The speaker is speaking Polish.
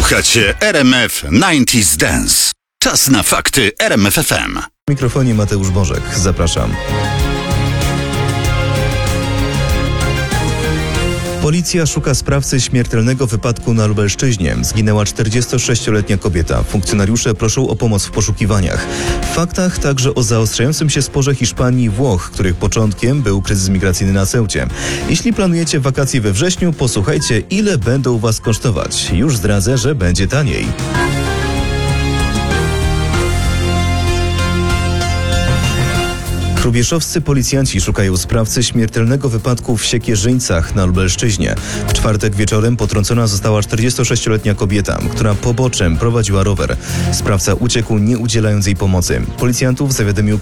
Słuchacie RMF 90s Dance. Czas na fakty RMF FM. W mikrofonie Mateusz Bożek. Zapraszam. Policja szuka sprawcy śmiertelnego wypadku na Lubelszczyźnie. Zginęła 46-letnia kobieta. Funkcjonariusze proszą o pomoc w poszukiwaniach. W faktach także o zaostrzającym się sporze Hiszpanii i Włoch, których początkiem był kryzys migracyjny na Ceucie. Jeśli planujecie wakacje we wrześniu, posłuchajcie, ile będą was kosztować. Już zdradzę, że będzie taniej. Hrubieszowscy policjanci szukają sprawcy śmiertelnego wypadku w Siekierzyńcach na Lubelszczyźnie. W czwartek wieczorem potrącona została 46-letnia kobieta, która poboczem prowadziła rower. Sprawca uciekł, nie udzielając jej pomocy. Policjantów zawiadomił